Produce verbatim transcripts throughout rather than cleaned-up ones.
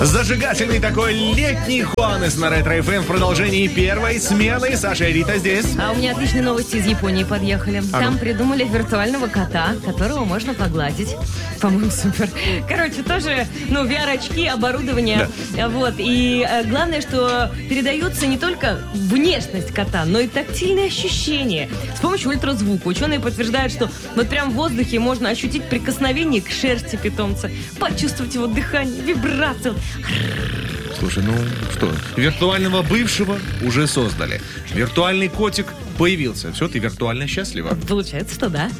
Зажигательный такой летний Хуанес на Ретро-эф эм в продолжении первой смены. Саша и Рита здесь. А у меня отличные новости из Японии подъехали. А Там ну. придумали виртуального кота, которого можно погладить. По-моему, супер. Короче, тоже, ну, ви ар-очки, оборудование. Да. Вот. И э, главное, что передается не только внешность кота, но и тактильные ощущения. С помощью ультразвука. Ученые подтверждают, что вот прям в воздухе можно ощутить прикосновение к шерсти питомца, почувствовать его дыхание, вибрацию. Слушай, ну что, виртуального бывшего уже создали. Виртуальный котик появился. Все, ты виртуально счастлива. Получается, что да.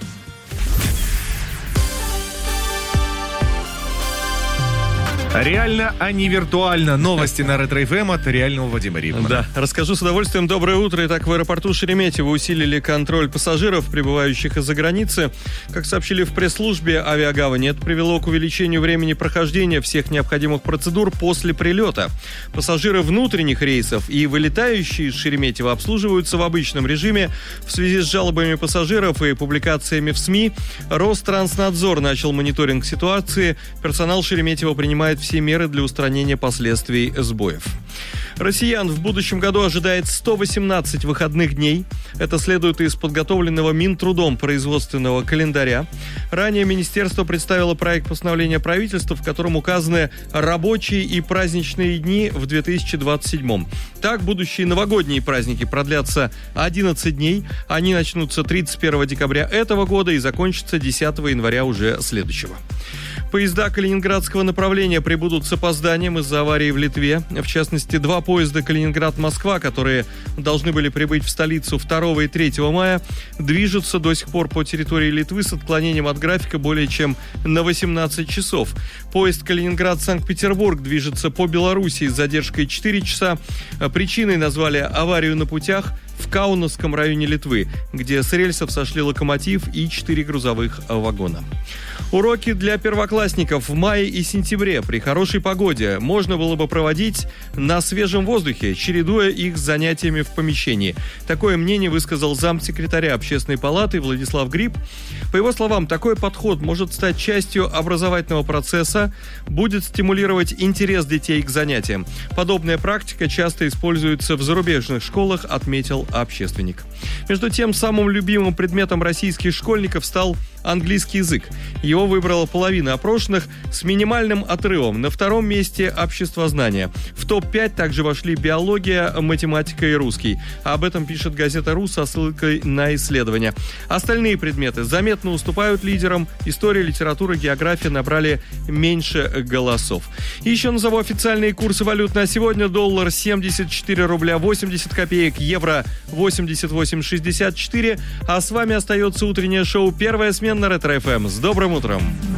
Реально, а не виртуально. Новости на Ретро-эф эм от реального Вадима Римана. Да, расскажу с удовольствием. Доброе утро. Итак, в аэропорту Шереметьево усилили контроль пассажиров, прибывающих из-за границы. Как сообщили в пресс-службе авиагавани, это привело к увеличению времени прохождения всех необходимых процедур после прилета. Пассажиры внутренних рейсов и вылетающие из Шереметьево обслуживаются в обычном режиме. В связи с жалобами пассажиров и публикациями в СМИ Ространснадзор начал мониторинг ситуации. Персонал Шереметьево принимает все меры для устранения последствий сбоев. Россиян в будущем году ожидает сто восемнадцать выходных дней. Это следует из подготовленного Минтрудом производственного календаря. Ранее министерство представило проект постановления правительства, в котором указаны рабочие и праздничные дни в две тысячи двадцать седьмом. Так, будущие новогодние праздники продлятся одиннадцать дней. Они начнутся тридцать первого декабря этого года и закончатся десятого января уже следующего. Поезда калининградского направления прибудут с опозданием из-за аварии в Литве. В частности, два поезда Калининград-Москва, которые должны были прибыть в столицу второго и третьего мая, движутся до сих пор по территории Литвы с отклонением от графика более чем на восемнадцать часов. Поезд Калининград-Санкт-Петербург движется по Белоруссии с задержкой четыре часа. Причиной назвали аварию на путях в Каунасском районе Литвы, где с рельсов сошли локомотив и четыре грузовых вагона. Уроки для первоклассников в мае и сентябре при хорошей погоде можно было бы проводить на свежем воздухе, чередуя их с занятиями в помещении. Такое мнение высказал замсекретаря Общественной палаты Владислав Гриб. По его словам, такой подход может стать частью образовательного процесса, будет стимулировать интерес детей к занятиям. Подобная практика часто используется в зарубежных школах, отметил общественник. Между тем, самым любимым предметом российских школьников стал английский язык. Его выбрала половина опрошенных с минимальным отрывом. На втором месте обществознание. В топ пять также вошли биология, математика и русский. Об этом пишет газета «Ру» со ссылкой на исследования. Остальные предметы заметно уступают лидерам. История, литература, география набрали меньше голосов. И еще назову официальные курсы валют на сегодня. Доллар семьдесят четыре рубля восемьдесят копеек, евро восемьдесят восемь шестьдесят четыре. А с вами остается утреннее шоу «Первая смена» на Ретро-эф эм. С добрым утром!